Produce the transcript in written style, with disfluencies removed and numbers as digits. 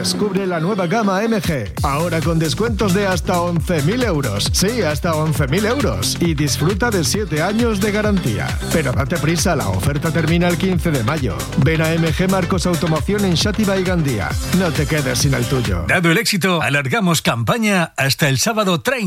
Descubre la nueva gama MG, ahora con descuentos de hasta 11.000 euros. Sí, hasta 11.000 euros. Y disfruta de 7 años de garantía. Pero date prisa, la oferta termina el 15 de mayo. Ven a MG Marcos Automoción en Xàtiva y Gandía. No te quedes sin el tuyo. Dado el éxito, alargamos campaña hasta el sábado 30.